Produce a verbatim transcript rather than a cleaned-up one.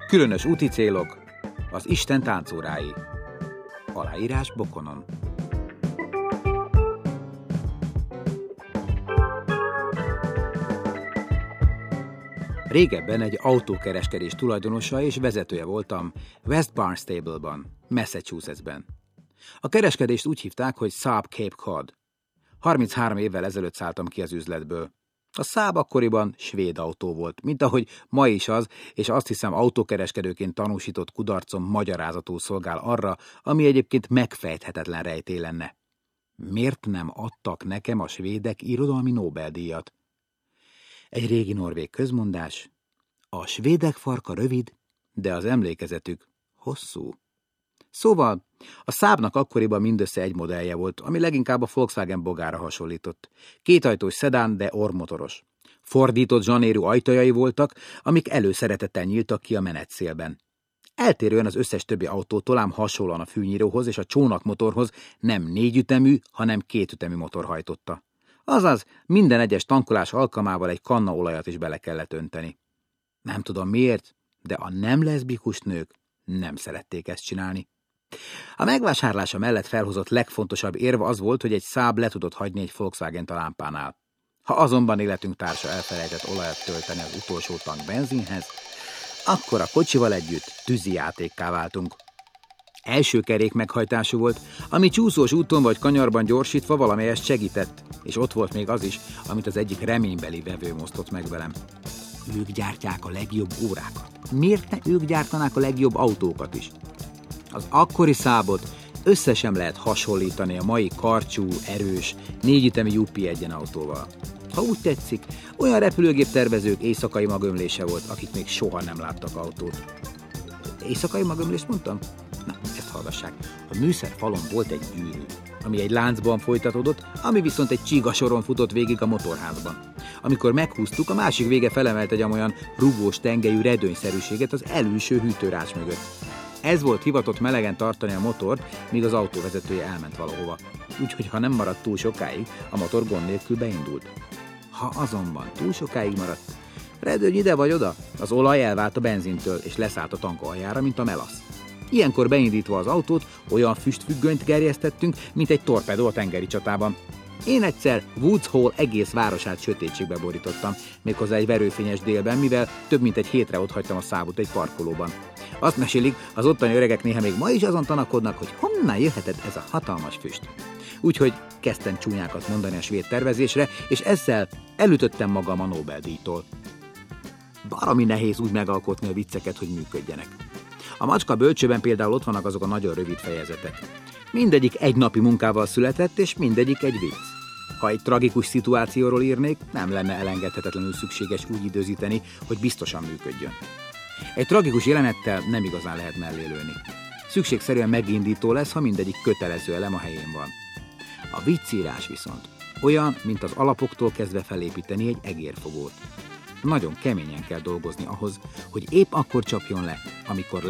Különös úti célok, az Isten táncórái. Aláírás Bokonon. Régebben egy autókereskedés tulajdonosa és vezetője voltam West Barnstable-ban, Massachusettsben. A kereskedést úgy hívták, hogy Saab Cape Cod. harminchárom évvel ezelőtt szálltam ki az üzletből. A Saab akkoriban svéd autó volt, mint ahogy ma is az, és azt hiszem autókereskedőként tanúsított kudarcom magyarázatul szolgál arra, ami egyébként megfejthetetlen rejtély lenne. Miért nem adtak nekem a svédek irodalmi Nobel-díjat? Egy régi norvég közmondás: a svédek farka rövid, de az emlékezetük hosszú. Szóval a Saabnak akkoriban mindössze egy modellje volt, ami leginkább a Volkswagen Bogára hasonlított. Kétajtós szedán, de orrmotoros. Fordított zsanérú ajtajai voltak, amik előszeretettel nyíltak ki a menetszélben. Eltérően az összes többi autótól, ám hasonlóan a fűnyíróhoz és a csónakmotorhoz nem négyütemű, hanem kétütemű motor hajtotta. Azaz minden egyes tankolás alkalmával egy kanna olajat is bele kellett önteni. Nem tudom miért, de a nem leszbikus nők nem szerették ezt csinálni. A megvásárlása mellett felhozott legfontosabb érv az volt, hogy egy Saab le tudott hagyni egy Volkswagent a lámpánál. Ha azonban életünk társa elfelejtett olajat tölteni az utolsó tank benzinhez, akkor a kocsival együtt tűzijátékká váltunk. Első kerék meghajtású volt, ami csúszós úton vagy kanyarban gyorsítva valamelyest segített, és ott volt még az is, amit az egyik reménybeli vevő osztott meg velem. Ők gyártják a legjobb órákat. Miért ne ők gyártanák a legjobb autókat is? Az akkori Saabot össze sem lehet hasonlítani a mai karcsú, erős, négyütemű Juppie egyenautóval. Ha úgy tetszik, olyan repülőgép tervezők éjszakai magömlése volt, akik még soha nem láttak autót. Éjszakai magömlést mondtam? Na, ezt hallgassák. A műszerfalon volt egy gyűrű, ami egy láncban folytatódott, ami viszont egy csígasoron futott végig a motorházban. Amikor meghúztuk, a másik vége felemelt egy amolyan rugós tengelyű redőnyszerűséget az elülső hűtőrács mögött. Ez volt hivatott melegen tartani a motort, míg az autóvezetője elment valahova. Úgyhogy ha nem maradt túl sokáig, a motor gond nélkül beindult. Ha azonban túl sokáig maradt, redőny ide vagy oda, az olaj elvált a benzintől, és leszállt a tank aljára, mint a melasz. Ilyenkor beindítva az autót, olyan füstfüggönyt gerjesztettünk, mint egy torpedó a tengeri csatában. Én egyszer Woods Hole egész városát sötétségbe borítottam, méghozzá egy verőfényes délben, mivel több mint egy hétre ott hagytam a Saabot egy parkolóban. Azt mesélik, az ottani öregek néha még ma is azon tanakodnak, hogy honnan jöhetett ez a hatalmas füst. Úgyhogy kezdtem csúnyákat mondani a svéd tervezésre, és ezzel elütöttem magam a Nobel-díjtól. Baromi nehéz úgy megalkotni a vicceket, hogy működjenek. A macska bölcsőben például ott vannak azok a nagyon rövid fejezetek. Mindegyik egy napi munkával született, és mindegyik egy vicc. Ha egy tragikus szituációról írnék, nem lenne elengedhetetlenül szükséges úgy időzíteni, hogy biztosan működjön. Egy tragikus jelenettel nem igazán lehet mellé lőni. Szükségszerűen megindító lesz, ha mindegyik kötelező elem a helyén van. A viccírás viszont olyan, mint az alapoktól kezdve felépíteni egy egérfogót. Nagyon keményen kell dolgozni ahhoz, hogy épp akkor csapjon le, amikor